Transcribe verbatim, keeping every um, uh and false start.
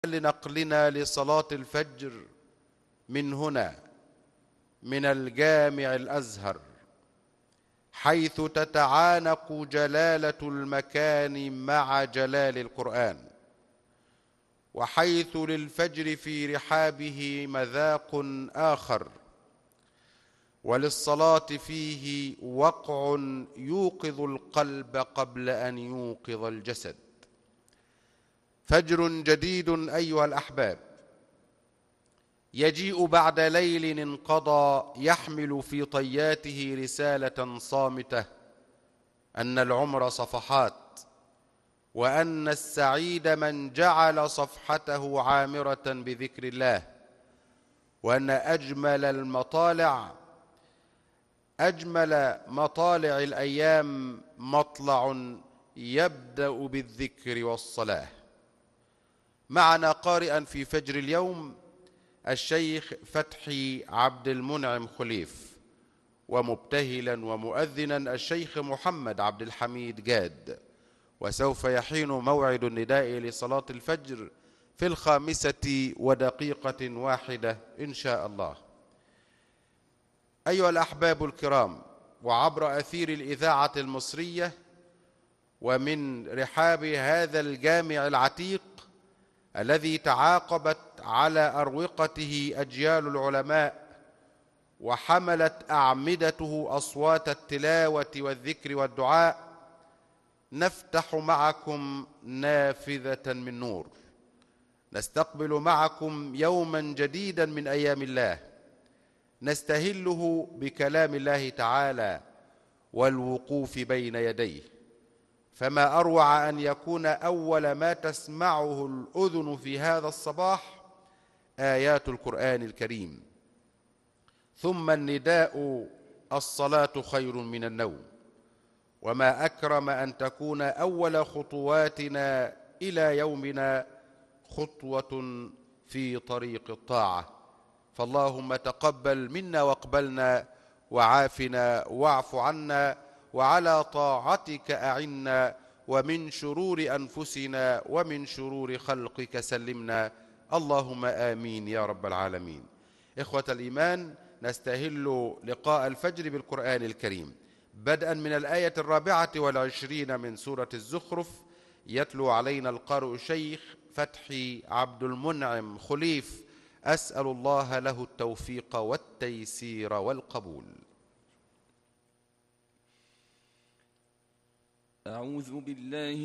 لنقلنا لصلاة الفجر من هنا، من الجامع الأزهر، حيث تتعانق جلالة المكان مع جلال القرآن، وحيث للفجر في رحابه مذاق آخر، وللصلاة فيه وقع يوقظ القلب قبل أن يوقظ الجسد. فجر جديد أيها الأحباب، يجيء بعد ليل انقضى، يحمل في طياته رسالة صامتة أن العمر صفحات، وأن السعيد من جعل صفحته عامرة بذكر الله، وأن أجمل المطالع أجمل مطالع الأيام مطلع يبدأ بالذكر والصلاة. معنا قارئا في فجر اليوم الشيخ فتحي عبد المنعم خليف، ومبتهلا ومؤذنا الشيخ محمد عبد الحميد جاد. وسوف يحين موعد النداء لصلاة الفجر في الخامسة ودقيقة واحدة إن شاء الله. أيها الأحباب الكرام، وعبر أثير الإذاعة المصرية ومن رحاب هذا الجامع العتيق الذي تعاقبت على أروقته أجيال العلماء وحملت أعمدته أصوات التلاوة والذكر والدعاء، نفتح معكم نافذة من نور، نستقبل معكم يوما جديدا من أيام الله، نستهله بكلام الله تعالى والوقوف بين يديه. فما أروع أن يكون أول ما تسمعه الأذن في هذا الصباح آيات القرآن الكريم، ثم النداء الصلاة خير من النوم. وما أكرم أن تكون أول خطواتنا إلى يومنا خطوة في طريق الطاعة. فاللهم تقبل منا واقبلنا، وعافنا واعف عنا، وعلى طاعتك أعنا، ومن شرور أنفسنا ومن شرور خلقك سلمنا، اللهم آمين يا رب العالمين. إخوة الإيمان، نستهل لقاء الفجر بالقرآن الكريم بدءا من الآية الرابعة والعشرين من سورة الزخرف. يتلو علينا القارئ الشيخ فتحي عبد المنعم خليف، أسأل الله له التوفيق والتيسير والقبول. أعوذ بالله